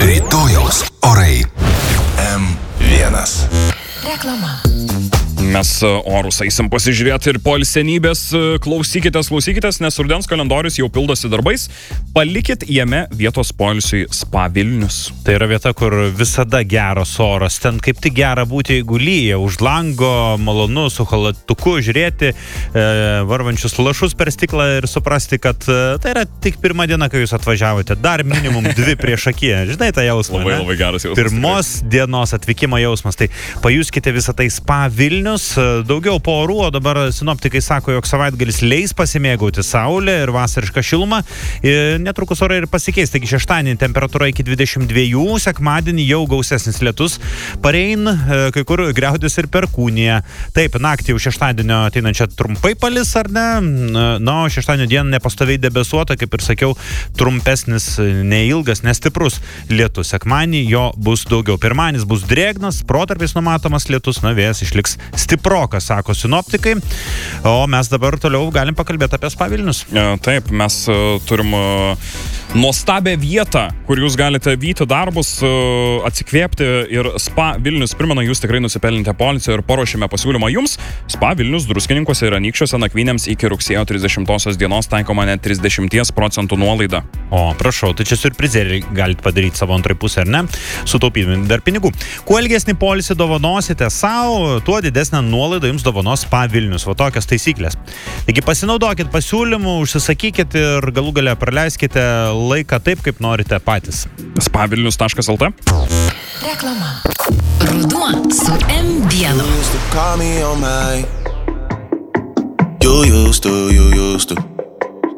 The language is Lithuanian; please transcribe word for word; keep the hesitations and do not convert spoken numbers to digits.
Rytojaus orai. M vienas. Reklama. Mes orus eisim pasižiūrėti ir poilsienybės. Klausykitės, klausykitės, nes rudens kalendorius jau pildosi darbais. Palikit jame vietos poilsiui Spa Vilnius. Tai yra vieta, kur visada geras oras. Ten kaip tik gera būti, jeigu lyja. Už lango malonu su chalatuku žiūrėti e, varvančius lašus per stiklą ir suprasti, kad e, tai yra tik pirma diena, kai jūs atvažiavote. Dar minimum dvi prieš akį. Žinai tą jausmą? Labai, ne? labai geras jausmas. Pirmos dienos atvykimo jausmas. Tai pajuskite visą tai Spa Vilnius. Daugiau po orų, o dabar sinoptikai sako, jog savaitgalis leis pasimėgauti saulę ir vasarišką šilumą. Netrukus orai ir pasikeis. Taigi šeštadienį temperatūra iki dvidešimt dviejų, sekmadienį jau gausesnis lietus. Parein, kai kur griaudės ir perkūnija. Taip, naktį jau šeštadienio ateinančią trumpai palis, ar ne? Na, o šeštadienio dieną nepastoviai debesuota, kaip ir sakiau, trumpesnis, neilgas, nestiprus lietus. Sekmadienį jo bus daugiau. Pirmadienis bus drėgnas, protarpiais numatomas lietus, na, vėjas išliks stiprokas, sako sinoptikai. O mes dabar toliau galim pakalbėti apie Spa Vilnius. Taip, mes turim nuostabią vietą, kur jūs galite vyti darbus, atsikvėpti, ir Spa Vilnius primena, jūs tikrai nusipelnite poilsio ir paruošime pasiūlymą jums. Spa Vilnius Druskininkuose ir Anykščiuose nakvynėms iki rugsėjo trisdešimtosios dienos taikoma net trisdešimt procentų nuolaida. O, prašau, tai čia siurprizėlį galite padaryti savo antrai pusę, ar ne? Sutaupydami dar pinigų. Kuo ilgesnį poilsį dovanosite savo, tuo didesnę nuolaidą jums dovanos Spa Vilnius. Va tokios taisyklės. Taigi pasinaudokit pasiūlymų, užsisakykit ir galų gale praleiskite laiką taip, kaip norite patys. spa vilnius taškas el tė. Reklama. Ruduo su M vienu. You used to, you used to